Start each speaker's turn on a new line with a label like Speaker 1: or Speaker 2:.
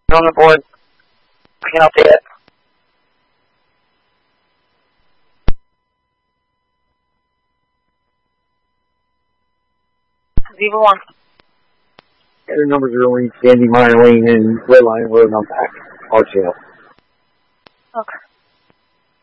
Speaker 1: On the board. Can I see it? Viva 1.
Speaker 2: Yeah, the numbers are only Sandy, Minor Lane, and Red Line Road, and I'm back. RTL.
Speaker 1: Okay.